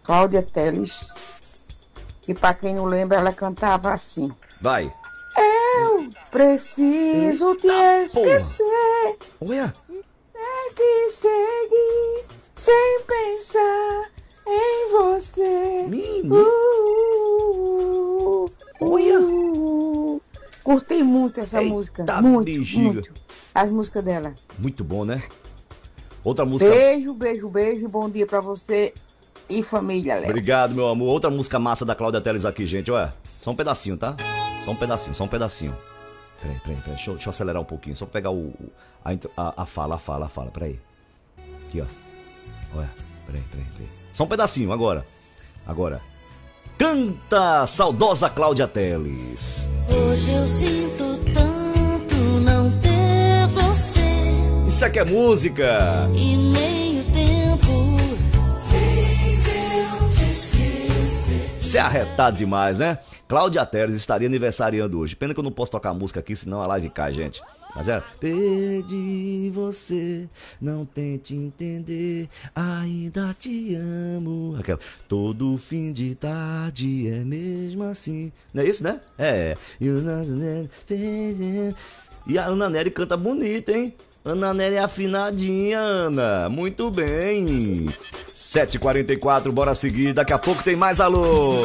Cláudia Telles. E pra quem não lembra, ela cantava assim. Vai. Eu preciso te esquecer. Olha. Ter que seguir sem pensar em você. Olha. Curti muito essa música. Muito. As músicas dela. Muito bom, né? Outra música. Beijo, beijo, beijo. Bom dia pra você e família, Léo. Obrigado, meu amor. Outra música massa da Cláudia Telles aqui, gente. Olha, só um pedacinho, tá? Só um pedacinho. Peraí. Deixa eu acelerar um pouquinho. Só pegar a fala. Peraí. Aqui, ó. Olha, peraí. Só um pedacinho, agora. Canta, saudosa Cláudia Telles. Hoje eu sinto tanto não ter você. Isso aqui é música. E nem o tempo fez eu te esquecer. Isso é arretado demais, né? Cláudia Telles estaria aniversariando hoje. Pena que eu não posso tocar a música aqui, senão a live cai, gente. Mas era: perdi você, não tente entender, ainda te amo. Aquela: todo fim de tarde é mesmo assim. Não é isso, né? É. E a Ana Nery canta bonito, hein? Ana Nery é afinadinha, Ana. Muito bem. 7h44, bora seguir. Daqui a pouco tem mais alô.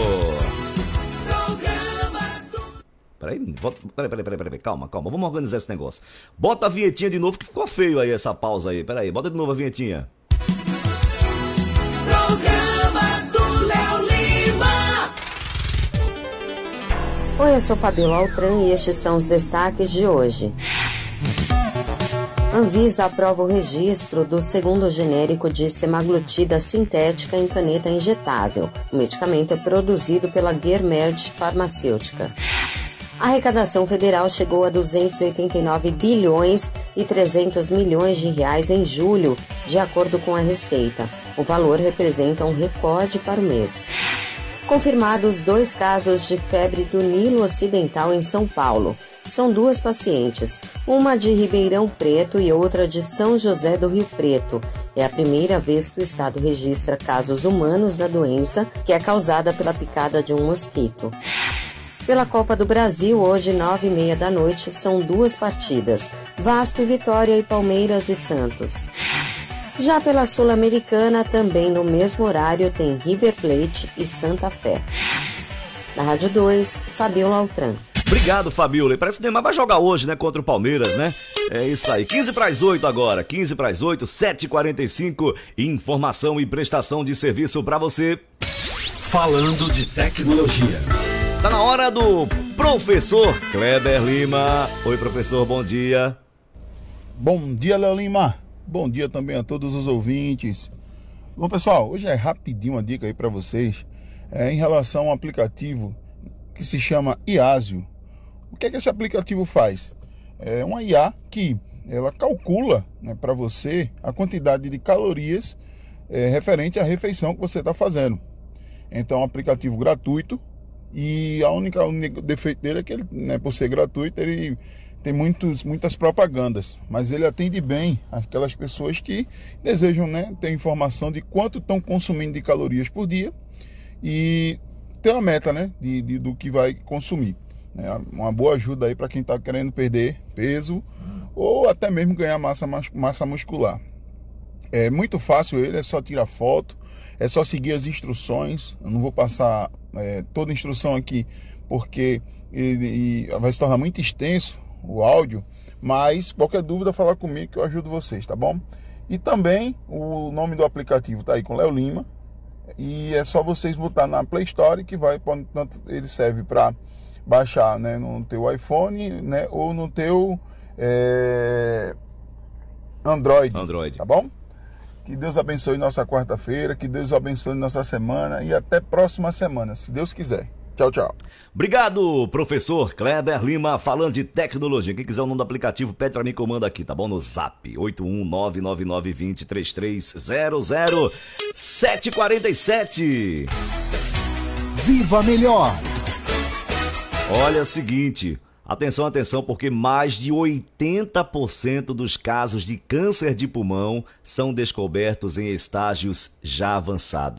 Peraí, calma, vamos organizar esse negócio. Bota a vinhetinha de novo, que ficou feio aí essa pausa aí. Peraí, bota de novo a vinhetinha. Programa do Léo Lima. Oi, eu sou Fabiola Altran e estes são os destaques de hoje. Anvisa aprova o registro do segundo genérico de semaglutida sintética em caneta injetável. O medicamento é produzido pela Guermed Farmacêutica. A arrecadação federal chegou a 289 bilhões e 300 milhões de reais em julho, de acordo com a Receita. O valor representa um recorde para o mês. Confirmados 2 casos de febre do Nilo Ocidental em São Paulo. São 2 pacientes, uma de Ribeirão Preto e outra de São José do Rio Preto. É a primeira vez que o estado registra casos humanos da doença, que é causada pela picada de um mosquito. Pela Copa do Brasil, hoje 9h30 da noite, são 2 partidas, Vasco e Vitória e Palmeiras e Santos. Já pela Sul-Americana, também no mesmo horário, tem River Plate e Santa Fé. Na Rádio 2, Fabiola Altran. Obrigado, Fabiola. Parece que o Neymar vai jogar hoje, né, contra o Palmeiras, né? É isso aí. 15:08 agora. 15:08, 7h45. Informação e prestação de serviço para você. Falando de tecnologia. Tá na hora do professor Kleber Lima. Oi, professor, bom dia. Bom dia, Léo Lima. Bom dia também a todos os ouvintes. Bom, pessoal, hoje é rapidinho uma dica aí para vocês em relação a um aplicativo que se chama Iásio. O que é que esse aplicativo faz? É uma IA que ela calcula, né, para você a quantidade de calorias referente à refeição que você está fazendo. Então é um aplicativo gratuito. E o único defeito dele é que ele, né, por ser gratuito, ele tem muitas propagandas, mas ele atende bem aquelas pessoas que desejam, né, ter informação de quanto estão consumindo de calorias por dia e ter uma meta, né, do que vai consumir. É uma boa ajuda aí para quem está querendo perder peso ou até mesmo ganhar massa muscular. É muito fácil ele, é só tirar foto, é só seguir as instruções. Eu não vou passar toda a instrução aqui, porque ele vai se tornar muito extenso o áudio, mas qualquer dúvida, falar comigo que eu ajudo vocês, tá bom? E também o nome do aplicativo tá aí com Léo Lima, e é só vocês botar na Play Store, que ele serve para baixar, né, no teu iPhone, né, ou no teu Android, tá bom? Que Deus abençoe nossa quarta-feira, que Deus abençoe nossa semana e até próxima semana, se Deus quiser. Tchau, tchau. Obrigado, professor Kleber Lima, falando de tecnologia. Quem quiser o nome do aplicativo, pede pra mim que eu mando aqui, tá bom? No Zap, 81999203300, 7h47. Viva Melhor! Olha, é o seguinte... Atenção, porque mais de 80% dos casos de câncer de pulmão são descobertos em estágios já avançados.